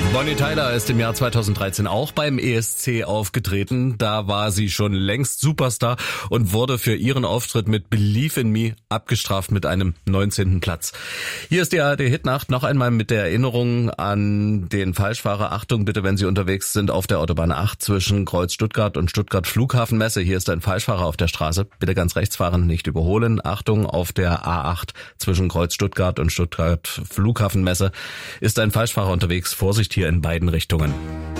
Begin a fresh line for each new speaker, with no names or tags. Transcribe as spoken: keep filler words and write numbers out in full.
Bonnie Tyler ist im Jahr zweitausenddreizehn auch beim E S C aufgetreten. Da war sie schon längst Superstar und wurde für ihren Auftritt mit Believe in Me abgestraft mit einem neunzehnten Platz. Hier ist die A R D-Hitnacht noch einmal mit der Erinnerung an den Falschfahrer. Achtung bitte, wenn Sie unterwegs sind auf der Autobahn acht zwischen Kreuz Stuttgart und Stuttgart Flughafenmesse. Hier ist ein Falschfahrer auf der Straße. Bitte ganz rechts fahren, nicht überholen. Achtung, auf der A acht zwischen Kreuz Stuttgart und Stuttgart Flughafenmesse ist ein Falschfahrer unterwegs. Vorsicht hier in beiden Richtungen.